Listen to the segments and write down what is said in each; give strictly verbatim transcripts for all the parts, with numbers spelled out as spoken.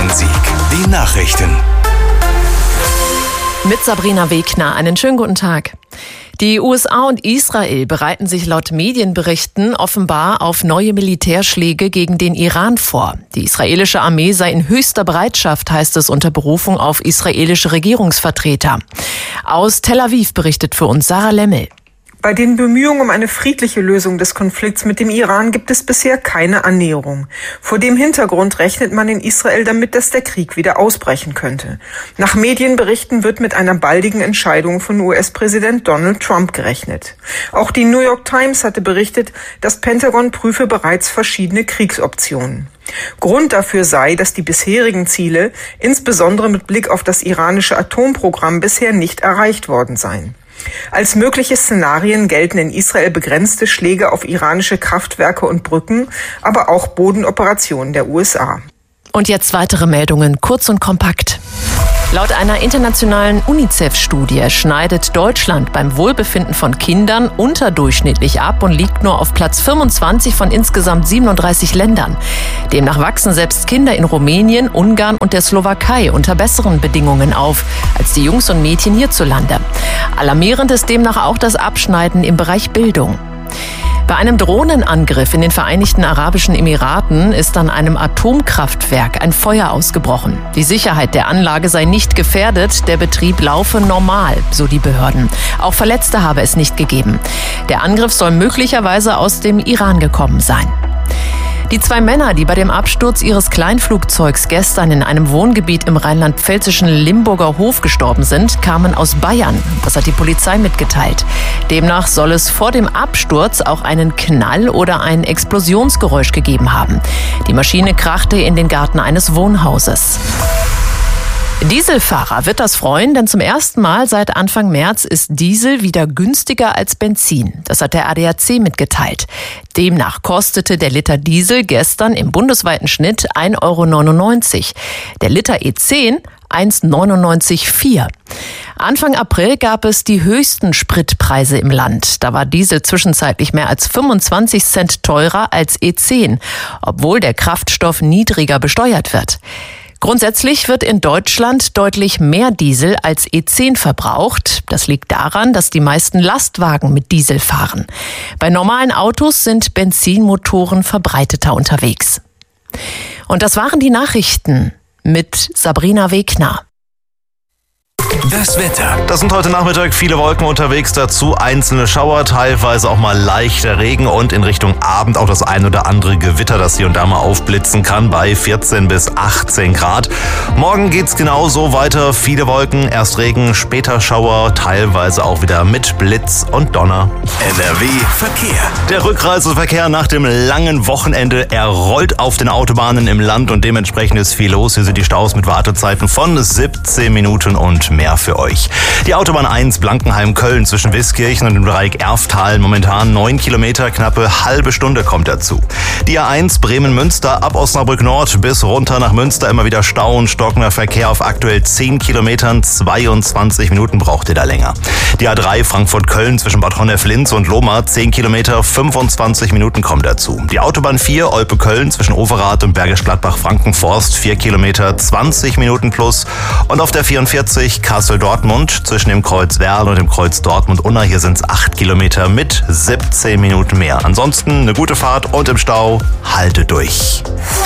Bonn-Rhein-Sieg. Die Nachrichten. Mit Sabrina Wegner. Einen schönen guten Tag. Die U S A und Israel bereiten sich laut Medienberichten offenbar auf neue Militärschläge gegen den Iran vor. Die israelische Armee sei in höchster Bereitschaft, heißt es unter Berufung auf israelische Regierungsvertreter. Aus Tel Aviv berichtet für uns Sarah Lemmel. Bei den Bemühungen um eine friedliche Lösung des Konflikts mit dem Iran gibt es bisher keine Annäherung. Vor dem Hintergrund rechnet man in Israel damit, dass der Krieg wieder ausbrechen könnte. Nach Medienberichten wird mit einer baldigen Entscheidung von U S-Präsident Donald Trump gerechnet. Auch die New York Times hatte berichtet, das Pentagon prüfe bereits verschiedene Kriegsoptionen. Grund dafür sei, dass die bisherigen Ziele, insbesondere mit Blick auf das iranische Atomprogramm, bisher nicht erreicht worden seien. Als mögliche Szenarien gelten in Israel begrenzte Schläge auf iranische Kraftwerke und Brücken, aber auch Bodenoperationen der U S A. Und jetzt weitere Meldungen, kurz und kompakt. Laut einer internationalen UNICEF-Studie schneidet Deutschland beim Wohlbefinden von Kindern unterdurchschnittlich ab und liegt nur auf Platz fünfundzwanzig von insgesamt siebenunddreißig Ländern. Demnach wachsen selbst Kinder in Rumänien, Ungarn und der Slowakei unter besseren Bedingungen auf als die Jungs und Mädchen hierzulande. Alarmierend ist demnach auch das Abschneiden im Bereich Bildung. Bei einem Drohnenangriff in den Vereinigten Arabischen Emiraten ist an einem Atomkraftwerk ein Feuer ausgebrochen. Die Sicherheit der Anlage sei nicht gefährdet, der Betrieb laufe normal, so die Behörden. Auch Verletzte habe es nicht gegeben. Der Angriff soll möglicherweise aus dem Iran gekommen sein. Die zwei Männer, die bei dem Absturz ihres Kleinflugzeugs gestern in einem Wohngebiet im rheinland-pfälzischen Limburger Hof gestorben sind, kamen aus Bayern. Das hat die Polizei mitgeteilt. Demnach soll es vor dem Absturz auch einen Knall oder ein Explosionsgeräusch gegeben haben. Die Maschine krachte in den Garten eines Wohnhauses. Dieselfahrer wird das freuen, denn zum ersten Mal seit Anfang März ist Diesel wieder günstiger als Benzin. Das hat der A D A C mitgeteilt. Demnach kostete der Liter Diesel gestern im bundesweiten Schnitt ein Euro neunundneunzig. Der Liter E zehn eins Euro neunundneunzig Komma vier. Anfang April gab es die höchsten Spritpreise im Land. Da war Diesel zwischenzeitlich mehr als fünfundzwanzig Cent teurer als E zehn, obwohl der Kraftstoff niedriger besteuert wird. Grundsätzlich wird in Deutschland deutlich mehr Diesel als E zehn verbraucht. Das liegt daran, dass die meisten Lastwagen mit Diesel fahren. Bei normalen Autos sind Benzinmotoren verbreiteter unterwegs. Und das waren die Nachrichten mit Sabrina Wegner. Das Wetter. Das sind heute Nachmittag viele Wolken unterwegs, dazu einzelne Schauer, teilweise auch mal leichter Regen und in Richtung Abend auch das ein oder andere Gewitter, das hier und da mal aufblitzen kann, bei vierzehn bis achtzehn Grad. Morgen geht's genauso weiter, viele Wolken, erst Regen, später Schauer, teilweise auch wieder mit Blitz und Donner. N R W Verkehr. Der Rückreiseverkehr nach dem langen Wochenende, er rollt auf den Autobahnen im Land und dementsprechend ist viel los. Hier sind die Staus mit Wartezeiten von siebzehn Minuten und mehr für euch. Die Autobahn eins Blankenheim-Köln zwischen Wiskirchen und dem Dreieck Erftal momentan neun Kilometer, knappe halbe Stunde kommt dazu. Die A eins Bremen-Münster ab Osnabrück Nord bis runter nach Münster immer wieder Stau und stockender Verkehr auf aktuell zehn Kilometern, zweiundzwanzig Minuten braucht ihr da länger. Die A drei Frankfurt-Köln zwischen Bad Honnef-Linz und Lohmar zehn Kilometer, fünfundzwanzig Minuten kommen dazu. Die Autobahn vier Olpe-Köln zwischen Overath und Bergisch Gladbach-Frankenforst vier Kilometer, zwanzig Minuten plus und auf der vierundvierzig Kassel-Dortmund zwischen dem Kreuz Werl und dem Kreuz Dortmund-Unna. Hier sind es acht Kilometer mit siebzehn Minuten mehr. Ansonsten eine gute Fahrt und im Stau halte durch.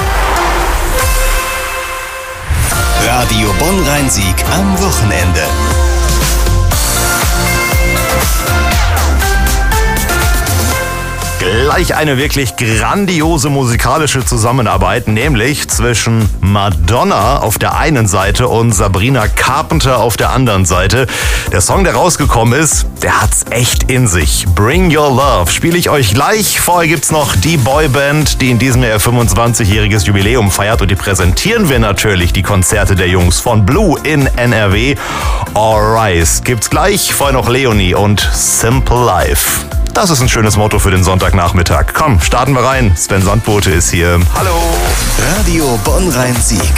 Radio Bonn-Rhein-Sieg am Wochenende. Gleich eine wirklich grandiose musikalische Zusammenarbeit, nämlich zwischen Madonna auf der einen Seite und Sabrina Carpenter auf der anderen Seite. Der Song, der rausgekommen ist, der hat's echt in sich. Bring Your Love spiele ich euch gleich. Vorher gibt's noch die Boyband, die in diesem Jahr fünfundzwanzigjähriges Jubiläum feiert und die präsentieren wir natürlich, die Konzerte der Jungs von Blue in N R W. All Rise gibt's gleich, vorher noch Leonie und Simple Life. Das ist ein schönes Motto für den Sonntagnachmittag. Komm, starten wir rein. Sven Sandbote ist hier. Hallo. Radio Bonn-Rhein-Sieg.